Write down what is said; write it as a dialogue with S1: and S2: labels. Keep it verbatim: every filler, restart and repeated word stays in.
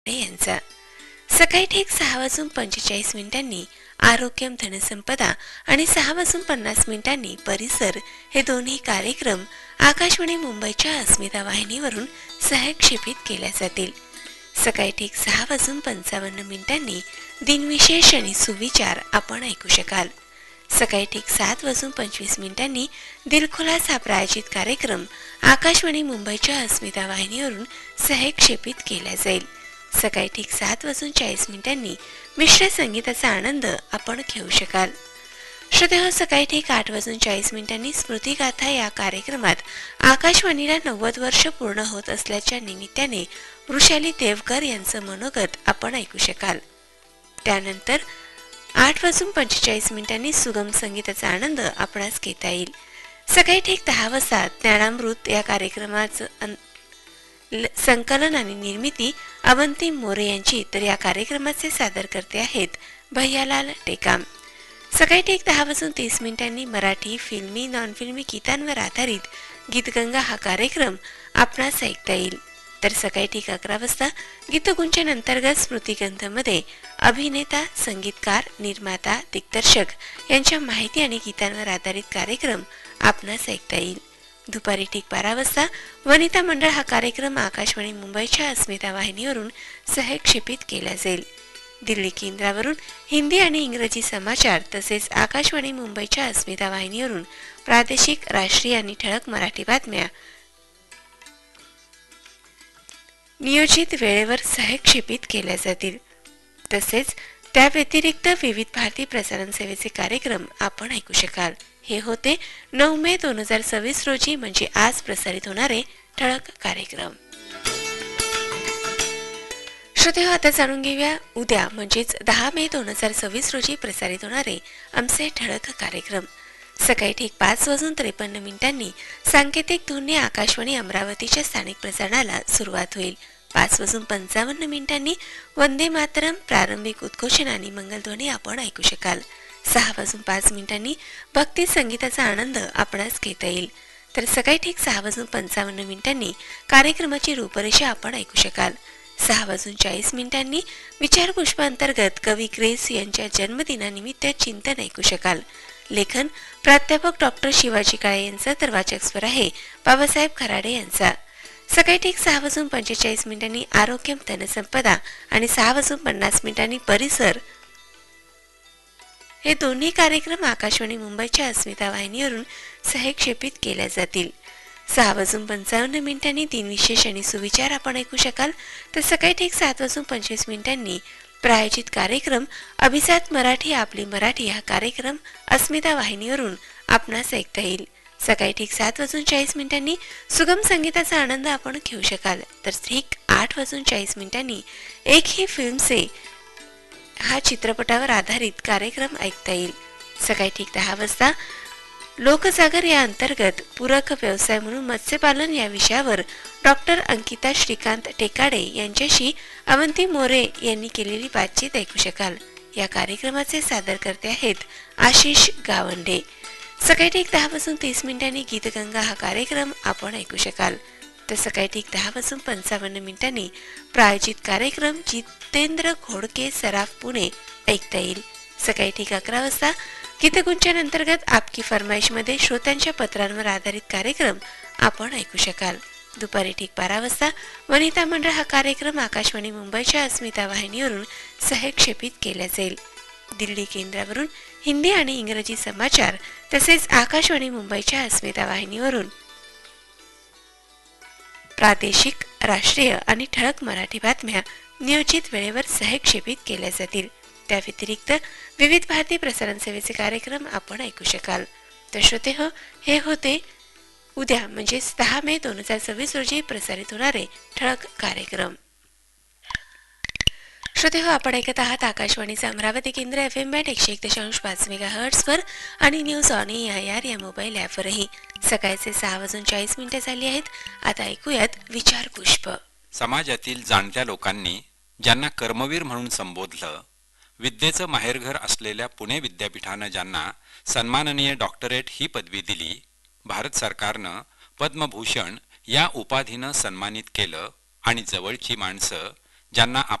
S1: यांचा सकाळी ठीक सहा वाजून पंचेचाळीस मिनिटांनी आरोग्यम धनसंपदा आणि सहा वाजून पन्नास मिनिटांनी परिसर हे दोन्ही कार्यक्रम आकाशवाणी मुंबईच्या अस्मिता वाहिनीवरून सहक्षेपित केल्या जातील. सकाळी ठीक सहा वाजून पंचावन्न मिनिटांनी दिनविशेष आणि सुविचार आपण ऐकू शकाल. सकाळी ठीक सात वाजून पंचवीस मिनिटांनी दिलखुलास हा प्रायोजित कार्यक्रम आकाशवाणी मुंबईच्या अस्मिता वाहिनीवरून सहक्षेपित केला जाईल. सकाळी ठीक सात वाजून चाळीस मिनिटांनी मिश्र संगीताचा आनंद आपण घेऊ शकाल. श्रोतेहो, सकाळी ठीक आठ वाजून चाळीस मिनिटांनी स्मृतिगाथा या कार्यक्रमात आकाशवाणीला नव्वद वर्ष पूर्ण होत असल्याच्या निमित्ताने वृषाली देवकर यांचं मनोगत आपण ऐकू शकाल. त्यानंतर आठ वाजून पंचेचाळीस मिनिटांनी सुगम संगीताचा आनंद आपणास घेता येईल. सकाळी ठीक दहा वाजता ज्ञानामृत या कार्यक्रमाचं संकलन आणि निर्मिती अवंती मोरे यांची, तर या कार्यक्रमाचे सादरकर्ते आहेत भैयालाल टेकाम. सकाळी ठीक दहा वाजून तीस मिनिटांनी मराठी फिल्मी नॉन फिल्मी गीतांवर आधारित गीतगंगा हा कार्यक्रम आपणास ऐकता येईल. तर सकाळी ठीक अकरा वाजता गीतगुंजन अंतर्गत स्मृतिगंधमध्ये अभिनेता, संगीतकार, निर्माता, दिग्दर्शक यांच्या माहिती आणि गीतांवर आधारित कार्यक्रम आपणास ऐकता येईल. दुपारी ठीक बारा वाजता वनिता मंडळ हा कार्यक्रम आकाशवाणी मुंबईच्या अस्मिता वाहिनीवरून सहक्षेपित केला जाईल. दिल्ली केंद्रावरून हिंदी आणि इंग्रजी समाचार तसेच आकाशवाणी मुंबईच्या अस्मिता वाहिनीवरून प्रादेशिक, राष्ट्रीय आणि ठळक मराठी बातम्या नियोजित वेळेवर सहक्षेपित केल्या जातील. तसेच त्या व्यतिरिक्त विविध भारती प्रसारण सेवेचे कार्यक्रम आपण ऐकू शकाल. हे होते नऊ मे दोन हजार सव्वीस रोजी म्हणजे आज प्रसारित होणारे ठळक कार्यक्रम. श्रोते हो, आता जाणून घेऊया उद्या म्हणजेच दहा मे दोन हजार सव्वीस रोजी प्रसारित होणारे आमचे ठळक कार्यक्रम. सकाळी ठीक पाच वाजून त्रेपन्न मिनिटांनी सांकेतिक धुनने आकाशवाणी अमरावतीच्या स्थानिक प्रसारणाला सुरुवात होईल. पाच वाजून पंचावन्न मिनिटांनी वंदे मातरम प्रारंभिक उद्घोषण आणि मंगलध्वनी आपण ऐकू शकाल. सहा वाजून पाच मिनिटांनी भक्ती संगीताचा आनंद आपणास घेता येईल. तर सकाळी ठीक सहा वाजून पंचावन्न मिनिटांनी कार्यक्रमाची रूपरेषा आपण ऐकू शकाल. सहा वाजून चाळीस मिनिटांनी विचार पुष्प अंतर्गत कवी ग्रेस यांच्या जन्मदिनानिमित्त चिंतन ऐकू शकाल. लेखन प्राध्यापक डॉक्टर शिवाजी काळे यांचा, तर वाचक स्वर आहे बाबासाहेब खराडे यांचा. सकाळी ठीक सहा वाजून पंचेचाळीस मिनिटांनी आरोग्यम धनसंपदा आणि सहा वाजून पन्नास मिनिटांनी परिसर हे दोन्ही कार्यक्रम आकाशवाणी मुंबईच्या अस्मिता वाहिनीवरून सहक्षेपित केल्या जातील. सहा वाजून पंचावन्न मिनिटांनी दिनविशेष आणि सुविचार आपण ऐकू शकाल. तर सकाळी ठीक सात वाजून पंचवीस मिनिटांनी प्रायोजित कार्यक्रम अभिजात मराठी आपली मराठी हा कार्यक्रम अस्मिता वाहिनीवरून आपणास ऐकता येईल. सकाळी ठीक सात वाजून चाळीस मिनिटांनी सुगम संगीताचा आनंद आपण घेऊ शकाल. तर ठीक आठ वाजून चाळीस मिनिटांनी एक ही फिल्मचे हा चित्रपटावर आधारित कार्यक्रम ऐकता येईल. सकाळी ठीक दहा वाजता लोकजागर या अंतर्गत पूरक व्यवसाय म्हणून मत्स्यपालन या विषयावर डॉक्टर अंकिता श्रीकांत टेकाडे यांच्याशी अवंती मोरे यांनी केलेली बातचीत ऐकू शकाल. या कार्यक्रमाचे सादरकर्ते आहेत आशिष गावंडे. सकाळी ठीक दहा वाजून तीस मिनिटांनी गीतगंगा हा कार्यक्रम आपण ऐकू शकाल. तर सकाळी ठीक दहा वाजून पंचावन्न मिनिटांनी प्रायोजित कार्यक्रम जितेंद्र घोडके सराफ पुणे ऐकता येईल. सकाळी ठीक अकरा वाजता गीतगुंजन अंतर्गत आपकी फरमाईश मध्ये श्रोत्यांच्या पत्रांवर आधारित कार्यक्रम आपण ऐकू शकाल. दुपारी ठीक बारा वाजता वनिता मंडळ हा कार्यक्रम आकाशवाणी मुंबईच्या अस्मिता वाहिनीवरून सहक्षेपित केला जाईल. दिल्ली केंद्रावरून हिंदी आणि इंग्रजी समाचार तसेच आकाशवाणी मुंबईच्या अस्मिता वाहिनीवरून प्रादेशिक, राष्ट्रीय आणि ठळक मराठी बातम्या नियोजित वेळेवर सहक्षेपित केल्या जातील. त्या व्यतिरिक्त विविध भारती प्रसारण सेवेचे कार्यक्रम आपण ऐकू शकाल. तर श्रोते हो, हे होते उद्या म्हणजेच दहा मे दोन हजार सव्वीस रोजी प्रसारित होणारे ठळक कार्यक्रम. श्रोते हो, आपण ऐकत आहात आकाशवाणीचे अमरावती केंद्र एफ एम बँड एकशे एक दशांश पाच मेगा हर्ट्सवर आणि news on A I R या मोबाईल ॲपवरही. सकाळचे सहा वाजून चाळीस मिनिटे झाली आहेत. आता ऐकूयात विचार पुष्प.
S2: समाजातील जाणत्या लोकांनी ज्यांना कर्मवीर म्हणून संबोधलं, विद्येचं माहेरघर असलेल्या पुणे विद्यापीठानं ज्यांना सन्माननीय डॉक्टरेट ही पदवी दिली, भारत सरकारनं पद्मभूषण या उपाधीनं सन्मानित केलं आणि जवळची माणसं ज्यांना